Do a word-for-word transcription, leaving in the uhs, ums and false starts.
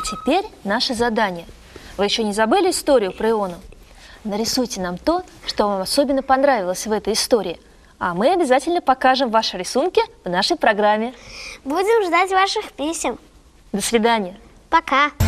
теперь наше задание. Вы еще не забыли историю про Иону? Нарисуйте нам то, что вам особенно понравилось в этой истории. А мы обязательно покажем ваши рисунки в нашей программе. Будем ждать ваших писем. До свидания. Пока.